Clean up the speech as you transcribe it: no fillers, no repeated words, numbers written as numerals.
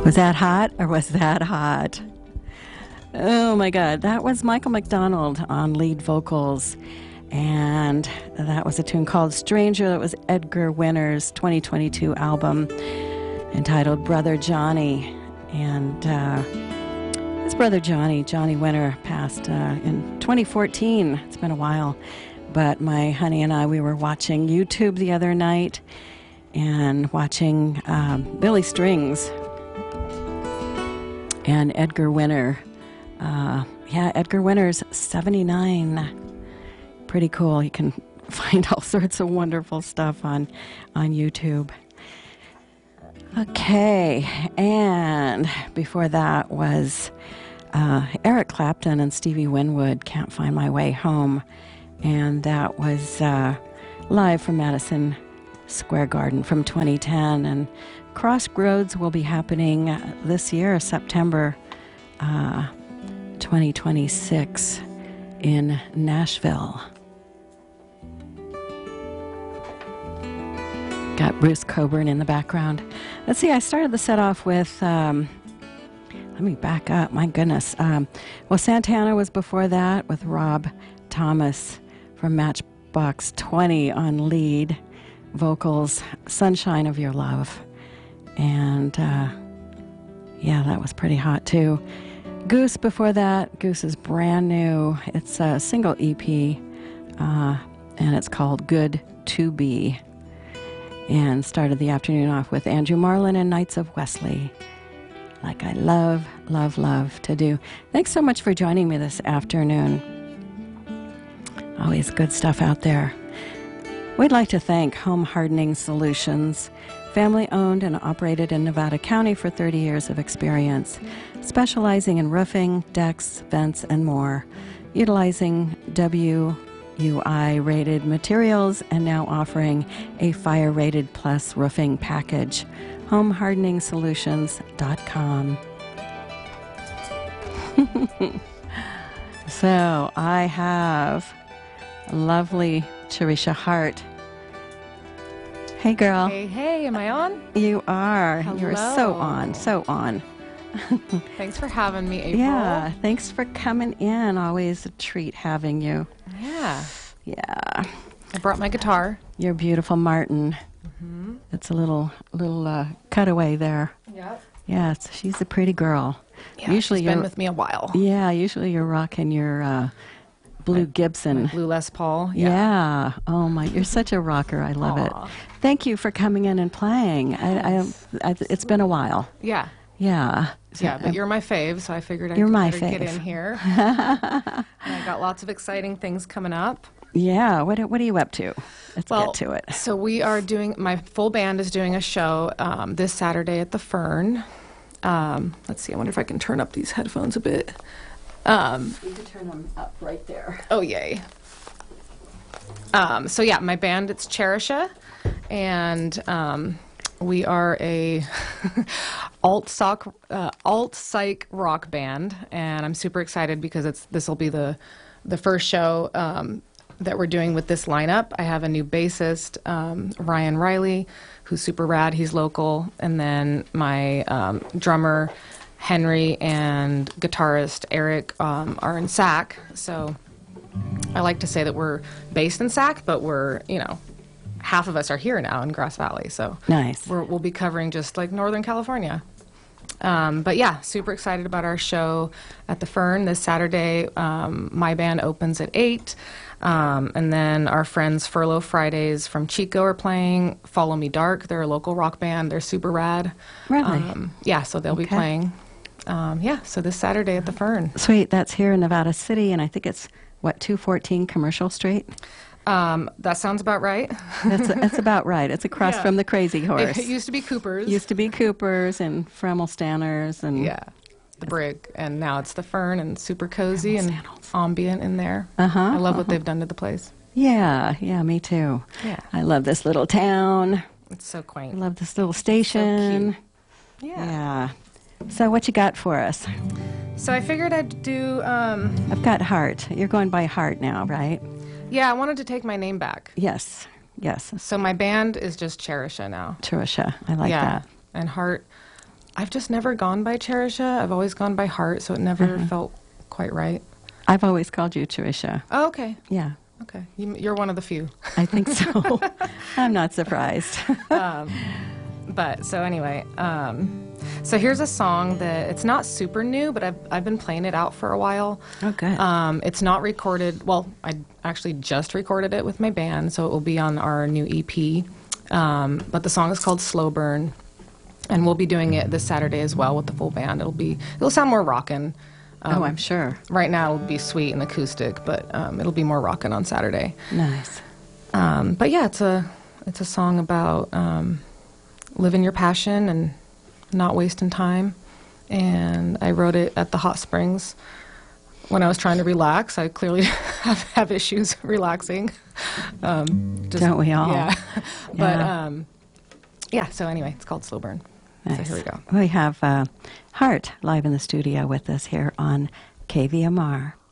Was that hot or was that hot? Oh my God, that was Michael McDonald on lead vocals. And that was a tune called Stranger. That was Edgar Winter's 2022 album entitled Brother Johnny. And his brother Johnny Winter, passed in 2014. It's been a while. But my honey and I, we were watching YouTube the other night and watching Billy Strings and Edgar Winter. Edgar Winter's 79. Pretty cool. You can find all sorts of wonderful stuff on YouTube. Okay, and before that was Eric Clapton and Stevie Winwood, Can't Find My Way Home. And that was live from Madison Square Garden from 2010. And Crossroads will be happening this year, September 2026 in Nashville. Got Bruce Coburn in the background. Let's see, I started the set off with, let me back up, my goodness. Santana was before that with Rob Thomas from Matchbox 20 on lead vocals, Sunshine of Your Love. And that was pretty hot too. Goose before that. Goose is brand new. It's a single EP, and it's called Good to Be. And started the afternoon off with Andrew Marlin and Knights of Wesley, like I love, love, love to do. Thanks so much for joining me this afternoon. Always good stuff out there. We'd like to thank Home Hardening Solutions, family-owned and operated in Nevada County for 30 years of experience, specializing in roofing, decks, vents, and more, utilizing WUI-rated materials and now offering a fire-rated plus roofing package. HomeHardeningsolutions.com. So I have lovely Teresa Hart. Hey, girl. Hey, am I on? You are. Hello. You're so on. Thanks for having me, April. Yeah, thanks for coming in. Always a treat having you. Yeah. Yeah. I brought my guitar. Your beautiful Martin. Mm-hmm. It's a little cutaway there. Yep. Yeah, she's a pretty girl. Yeah, usually she's been with me a while. Yeah, usually you're rocking your blue Gibson. My blue Les Paul. Yeah. Oh my, you're such a rocker. I love it. Thank you for coming in and playing. Yes. It's been a while. Yeah. Yeah. Yeah, but you're my fave, so I figured I'd get in here. And I got lots of exciting things coming up. Yeah. What are you up to? Let's get to it. So my full band is doing a show this Saturday at the Fern. Let's see, I wonder if I can turn up these headphones a bit. You can turn them up right there. Oh, yay. My band, it's Cherisha, and we are a alt-psych rock band, and I'm super excited because this will be the first show that we're doing with this lineup. I have a new bassist, Ryan Riley, who's super rad. He's local, and then my drummer, Henry, and guitarist Eric are in Sac. So I like to say that we're based in Sac, but we're, half of us are here now in Grass Valley. So nice. We'll be covering just like Northern California. But yeah, super excited about our show at the Fern this Saturday. My band opens at 8. And then our friends Furlough Fridays from Chico are playing. Follow Me Dark. They're a local rock band. They're super rad. Really? So they'll be playing. So this Saturday at the Fern. Sweet. That's here in Nevada City, and I think it's, 214 Commercial Street? That sounds about right. That's about right. It's across from the Crazy Horse. It used to be Cooper's. And Fremmel Stanners and the Brig, and now it's the Fern, and super cozy and ambient in there. I love what they've done to the place. Yeah, me too. Yeah. I love this little town. It's so quaint. I love this little station. So cute. Yeah. So what you got for us? So I figured I'd do... I've got Hart. You're going by Hart now, right? Yeah, I wanted to take my name back. Yes. So my band is just Cherisha now. Cherisha. I like that. And Hart I've just never gone by Cherisha. I've always gone by Heart, so it never Uh-huh. felt quite right. I've always called you Tricia. Oh, okay. Yeah, Okay. You're one of the few. I think so. I'm not surprised. But so anyway, so here's a song that it's not super new, but I've been playing it out for a while. Oh, good. It's not recorded. Well, I actually just recorded it with my band, so it will be on our new EP. But the song is called Slow Burn, and we'll be doing it this Saturday as well with the full band. It'll sound more rockin'. Oh, I'm sure. Right now it'll be sweet and acoustic, but it'll be more rockin' on Saturday. Nice. But yeah, it's a song about living your passion and not wasting time. And I wrote it at the hot springs when I was trying to relax. I clearly have issues relaxing. Don't we all? Yeah. Yeah. But yeah. So anyway, it's called Slow Burn. Nice. So here we go. We have Hart live in the studio with us here on KVMR.